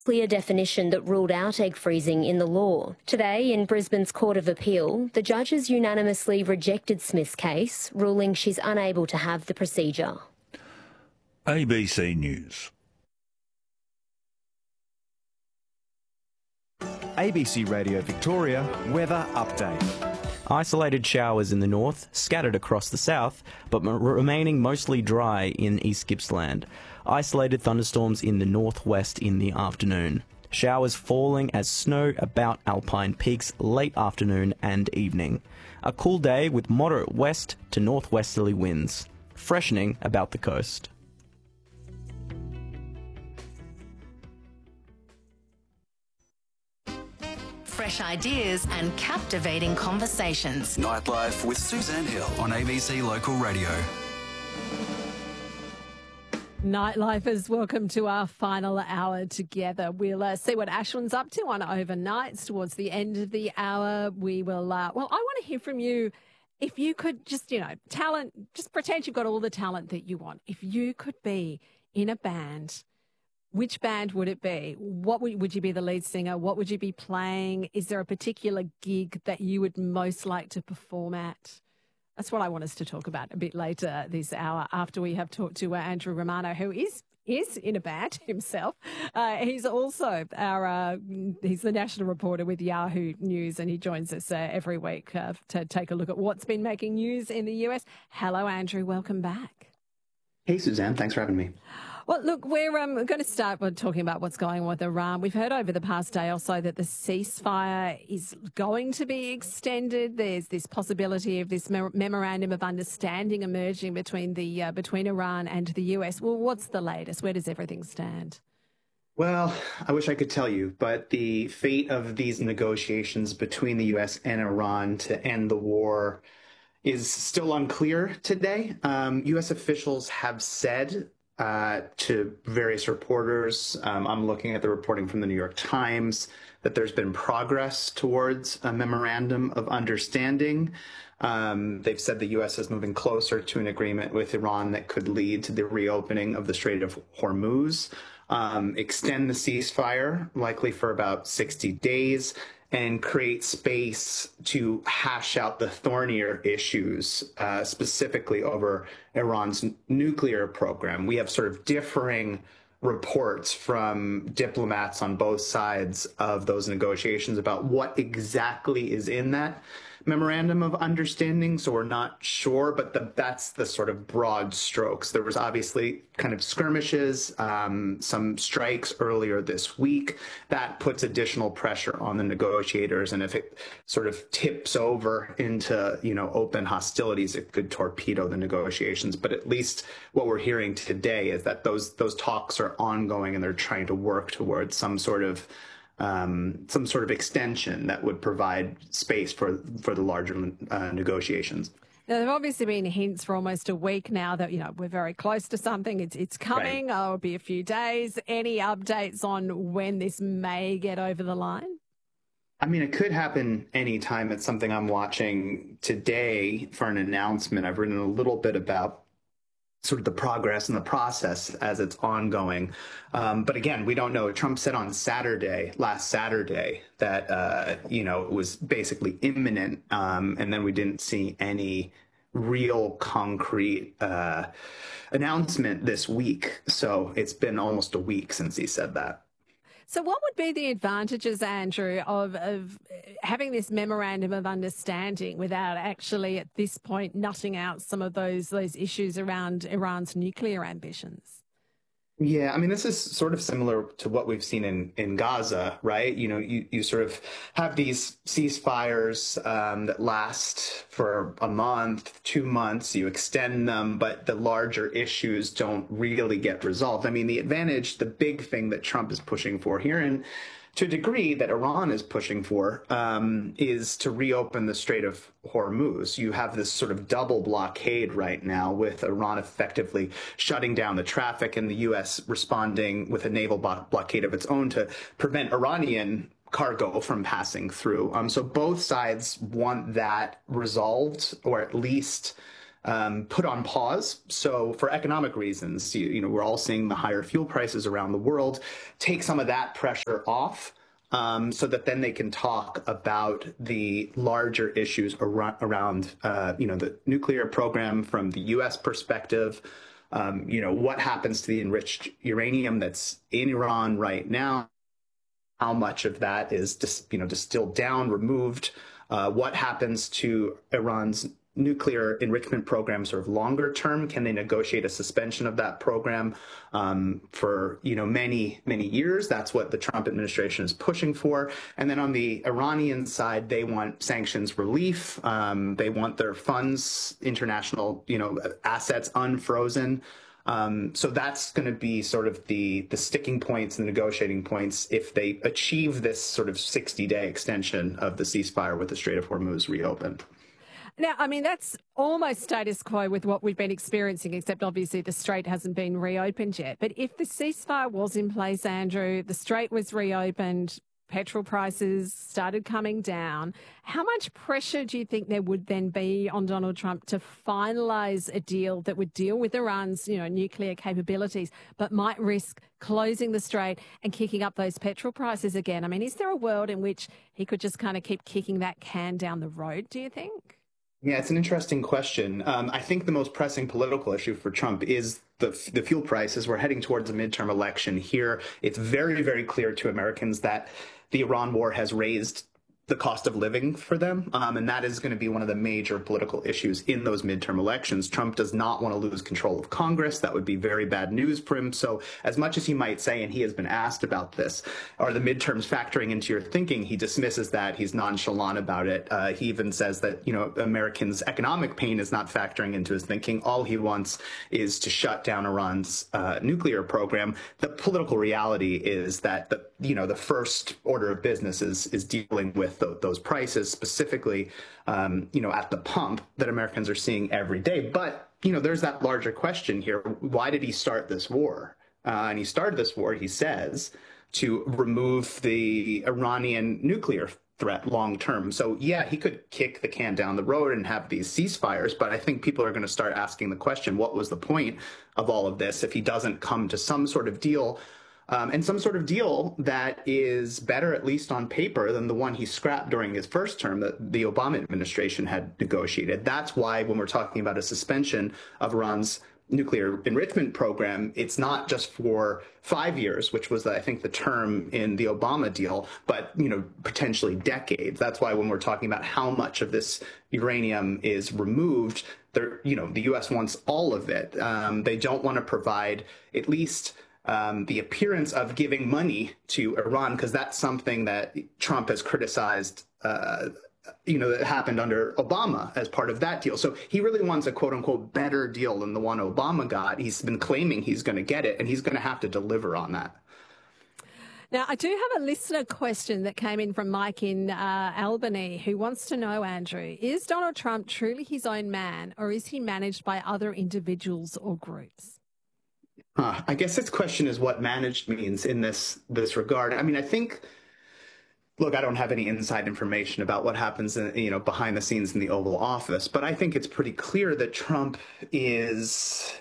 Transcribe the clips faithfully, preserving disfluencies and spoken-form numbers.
clear definition that ruled out egg freezing in the law. Today, in Brisbane's Court of Appeal, the judges unanimously rejected Smith's case, ruling she's unable to have the procedure. A B C News. A B C Radio Victoria weather update. Isolated showers in the north, scattered across the south, but m- remaining mostly dry in East Gippsland. Isolated thunderstorms in the northwest in the afternoon. Showers falling as snow about alpine peaks late afternoon and evening. A cool day with moderate west to northwesterly winds. Freshening about the coast. Fresh ideas and captivating conversations. Nightlife with Suzanne Hill on A B C Local Radio. Nightlifers, welcome to our final hour together. We'll uh, see what Ashwin's up to on overnights towards the end of the hour. We will, uh, well, I want to hear from you. If you could just, you know, talent, just pretend you've got all the talent that you want. If you could be in a band, which band would it be? What would, would you be the lead singer? What would you be playing? Is there a particular gig that you would most like to perform at? That's what I want us to talk about a bit later this hour after we have talked to uh, Andrew Romano, who is is in a band himself. Uh, he's also our uh, he's the national reporter with Yahoo News, and he joins us uh, every week uh, to take a look at what's been making news in the U S. Hello, Andrew. Welcome back. Hey, Suzanne. Thanks for having me. Well, look, we're um, going to start by talking about what's going on with Iran. We've heard over the past day or so that the ceasefire is going to be extended. There's this possibility of this me- memorandum of understanding emerging between the uh, between Iran and the U S. Well, what's the latest? Where does everything stand? Well, I wish I could tell you, but the fate of these negotiations between the U S and Iran to end the war is still unclear today. Um, U S officials have said Uh, to various reporters, um, I'm looking at the reporting from the New York Times, that there's been progress towards a memorandum of understanding. Um, they've said the U S is moving closer to an agreement with Iran that could lead to the reopening of the Strait of Hormuz, um, extend the ceasefire, likely for about sixty days, and create space to hash out the thornier issues, uh, specifically over Iran's n- nuclear program. We have sort of differing reports from diplomats on both sides of those negotiations about what exactly is in that memorandum of understanding. So we're not sure, but the, that's the sort of broad strokes. There was obviously kind of skirmishes, um, some strikes earlier this week. That puts additional pressure on the negotiators. And if it sort of tips over into, you know, open hostilities, it could torpedo the negotiations. But at least what we're hearing today is that those those talks are ongoing and they're trying to work towards some sort of Um, some sort of extension that would provide space for for the larger uh, negotiations. Now, there have obviously been hints for almost a week now that, you know, we're very close to something. It's it's coming. Right. Oh, it'll be a few days. Any updates on when this may get over the line? I mean, it could happen anytime. It's something I'm watching today for an announcement. I've written a little bit about sort of the progress and the process as it's ongoing. Um, but again, we don't know. Trump said on Saturday, last Saturday, that, uh, you know, it was basically imminent. Um, and then we didn't see any real concrete uh, announcement this week. So it's been almost a week since he said that. So what would be the advantages, Andrew, of, of having this memorandum of understanding without actually at this point nutting out some of those those issues around Iran's nuclear ambitions? Yeah, I mean, this is sort of similar to what we've seen in, in Gaza, right? You know, you, you sort of have these ceasefires um, that last for a month, two months, you extend them, but the larger issues don't really get resolved. I mean, the advantage, the big thing that Trump is pushing for here, and to a degree that Iran is pushing for, um, is to reopen the Strait of Hormuz. You have this sort of double blockade right now with Iran effectively shutting down the traffic and the U S responding with a naval blockade of its own to prevent Iranian cargo from passing through. Um, so both sides want that resolved, or at least um, put on pause. So for economic reasons, you, you know, we're all seeing the higher fuel prices around the world, take some of that pressure off. Um, so that then they can talk about the larger issues around, around uh, you know, the nuclear program from the U S perspective. Um, you know, what happens to the enriched uranium that's in Iran right now? How much of that is, dis, you know, distilled down, removed? Uh, what happens to Iran's nuclear enrichment program sort of longer term? Can they negotiate a suspension of that program um, for, you know, many, many years? That's what the Trump administration is pushing for. And then on the Iranian side, they want sanctions relief. Um, they want their funds, international, you know, assets unfrozen. Um, so that's going to be sort of the, the sticking points and the negotiating points if they achieve this sort of sixty-day extension of the ceasefire with the Strait of Hormuz reopened. Now, I mean, that's almost status quo with what we've been experiencing, except obviously the Strait hasn't been reopened yet. But if the ceasefire was in place, Andrew, the Strait was reopened, petrol prices started coming down, how much pressure do you think there would then be on Donald Trump to finalise a deal that would deal with Iran's, you know, nuclear capabilities, but might risk closing the Strait and kicking up those petrol prices again? I mean, is there a world in which he could just kind of keep kicking that can down the road, do you think? Yeah, it's an interesting question. Um, I think the most pressing political issue for Trump is the, the fuel prices. We're heading towards a midterm election here. It's very, very clear to Americans that the Iran war has raised the cost of living for them. Um, and that is going to be one of the major political issues in those midterm elections. Trump does not want to lose control of Congress. That would be very bad news for him. So as much as he might say, and he has been asked about this, are the midterms factoring into your thinking? He dismisses that. He's nonchalant about it. Uh, he even says that, you know, Americans' economic pain is not factoring into his thinking. All he wants is to shut down Iran's uh, nuclear program. The political reality is that the, you know, the first order of business is, is dealing with the, those prices specifically, um, you know, at the pump that Americans are seeing every day. But, you know, there's that larger question here. Why did he start this war? Uh, and he started this war, he says, to remove the Iranian nuclear threat long term. So, yeah, he could kick the can down the road and have these ceasefires. But I think people are going to start asking the question, what was the point of all of this if he doesn't come to some sort of deal? Um, and some sort of deal that is better, at least on paper, than the one he scrapped during his first term that the Obama administration had negotiated. That's why when we're talking about a suspension of Iran's nuclear enrichment program, it's not just for five years, which was, I think, the term in the Obama deal, but, you know, potentially decades. That's why when we're talking about how much of this uranium is removed, there, you know, the U S wants all of it. Um, they don't want to provide at least Um, the appearance of giving money to Iran, because that's something that Trump has criticized, uh, you know, that happened under Obama as part of that deal. So he really wants a quote unquote better deal than the one Obama got. He's been claiming he's going to get it, and he's going to have to deliver on that. Now, I do have a listener question that came in from Mike in uh, Albany who wants to know, Andrew, is Donald Trump truly his own man, or is he managed by other individuals or groups? Huh. I guess this question is what managed means in this this regard. I mean, I think, look, I don't have any inside information about what happens, in, you know, behind the scenes in the Oval Office, but I think it's pretty clear that Trump is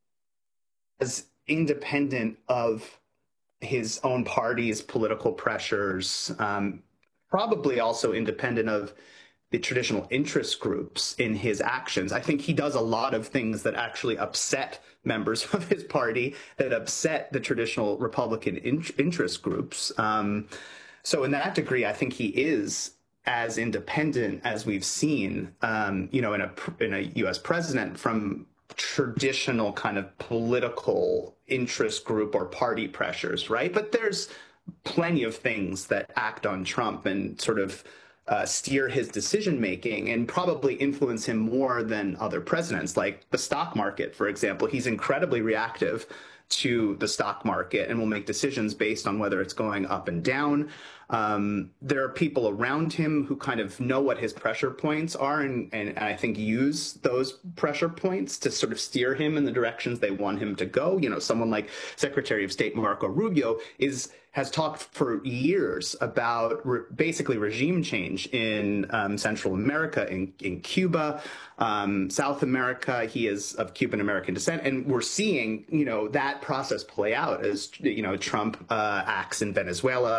as independent of his own party's political pressures, um, probably also independent of the traditional interest groups in his actions. I think he does a lot of things that actually upset members of his party, that upset the traditional Republican in- interest groups. Um, so in that degree, I think he is as independent as we've seen, um, you know, in a in a U S president from traditional kind of political interest group or party pressures, right? But there's plenty of things that act on Trump and sort of Uh, steer his decision making and probably influence him more than other presidents, like the stock market, for example. He's incredibly reactive to the stock market and will make decisions based on whether it's going up and down. Um, there are people around him who kind of know what his pressure points are and, and I think use those pressure points to sort of steer him in the directions they want him to go. You know, someone like Secretary of State Marco Rubio is has talked for years about re- basically regime change in um, Central America, in, in Cuba, um, South America. He is of Cuban American descent, and we're seeing, you know, that process play out as, you know, Trump uh, acts in Venezuela.